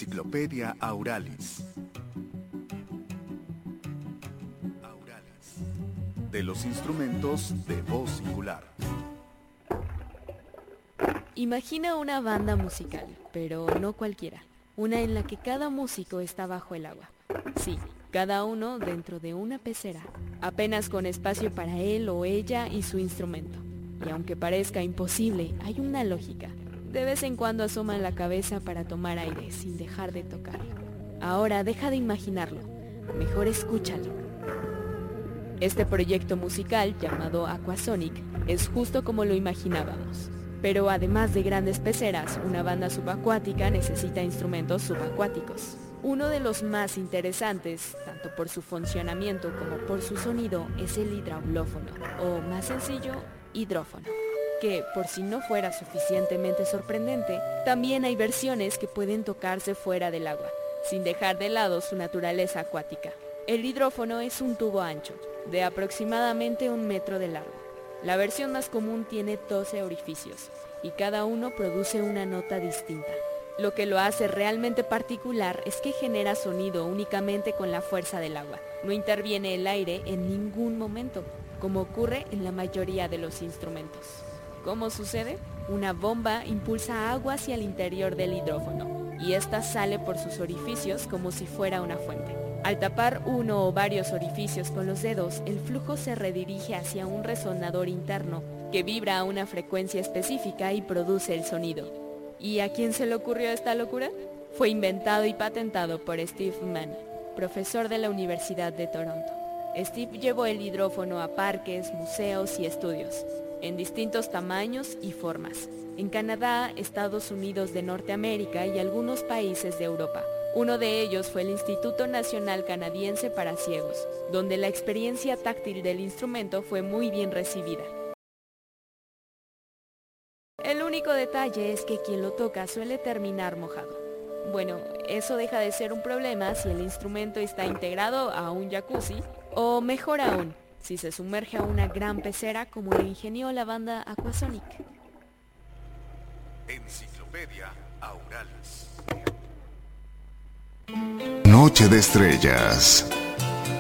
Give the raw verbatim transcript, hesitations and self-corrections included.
Enciclopedia Auralis. Auralis. De los instrumentos de voz singular. Imagina una banda musical, pero no cualquiera. Una en la que cada músico está bajo el agua. Sí, cada uno dentro de una pecera, apenas con espacio para él o ella y su instrumento. Y aunque parezca imposible, hay una lógica. De vez en cuando asoman la cabeza para tomar aire sin dejar de tocar. Ahora deja de imaginarlo, mejor escúchalo. Este proyecto musical, llamado Aquasonic, es justo como lo imaginábamos. Pero además de grandes peceras, una banda subacuática necesita instrumentos subacuáticos. Uno de los más interesantes, tanto por su funcionamiento como por su sonido, es el hidroulófono, o más sencillo, hidrófono. Que, por si no fuera suficientemente sorprendente, también hay versiones que pueden tocarse fuera del agua, sin dejar de lado su naturaleza acuática. El hidrófono es un tubo ancho, de aproximadamente un metro de largo. La versión más común tiene doce orificios, y cada uno produce una nota distinta. Lo que lo hace realmente particular es que genera sonido únicamente con la fuerza del agua. No interviene el aire en ningún momento, como ocurre en la mayoría de los instrumentos. ¿Cómo sucede? Una bomba impulsa agua hacia el interior del hidrófono, y ésta sale por sus orificios como si fuera una fuente. Al tapar uno o varios orificios con los dedos, el flujo se redirige hacia un resonador interno que vibra a una frecuencia específica y produce el sonido. ¿Y a quién se le ocurrió esta locura? Fue inventado y patentado por Steve Mann, profesor de la Universidad de Toronto. Steve llevó el hidrófono a parques, museos y estudios, en distintos tamaños y formas, en Canadá, Estados Unidos de Norteamérica y algunos países de Europa. Uno de ellos fue el Instituto Nacional Canadiense para Ciegos, donde la experiencia táctil del instrumento fue muy bien recibida. El único detalle es que quien lo toca suele terminar mojado. Bueno, eso deja de ser un problema si el instrumento está integrado a un jacuzzi, o mejor aún, si se sumerge a una gran pecera como lo ingenió la banda Aquasonic. Enciclopedia Auralis. Noche de estrellas.